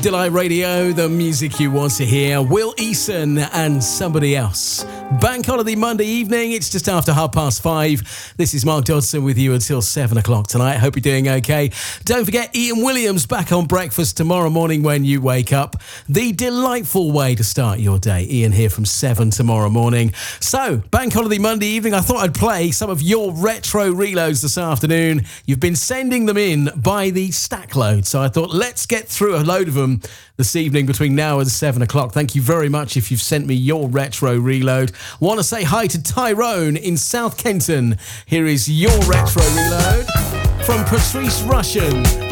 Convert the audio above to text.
Delight Radio, the music you want to hear. Will Eason and Somebody Else. Bank holiday Monday evening, it's just after 5:30. This is Mark Dodson with you until 7 o'clock tonight. Hope you're doing okay. Don't forget Ian Williams back on breakfast tomorrow morning when you wake up. The delightful way to start your day. Ian here from 7 tomorrow morning. So, Bank holiday Monday evening, I thought I'd play some of your retro reloads this afternoon. You've been sending them in by the stack load, so I thought let's get through a load of them this evening between now and 7 o'clock. Thank you very much if you've sent me your retro reload. Want to say hi to Tyrone in South Kenton. Here is your retro reload from Patrice Rushen.